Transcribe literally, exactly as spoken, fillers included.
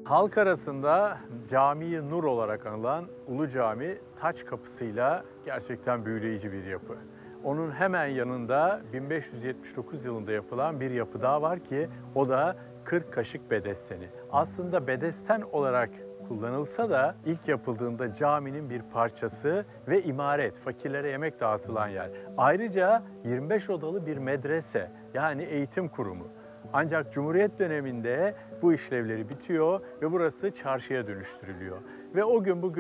Halk arasında Cami-i Nur olarak anılan Ulu Cami taç kapısıyla gerçekten büyüleyici bir yapı. Onun hemen yanında bin beş yüz yetmiş dokuz yılında yapılan bir yapı daha var ki o da kırk kaşık bedesteni. Aslında bedesten olarak kullanılsa da ilk yapıldığında caminin bir parçası ve imaret, fakirlere yemek dağıtılan yer. Ayrıca yirmi beş odalı bir medrese, yani eğitim kurumu. Ancak Cumhuriyet döneminde bu işlevleri bitiyor ve burası çarşıya dönüştürülüyor. Ve o gün bugün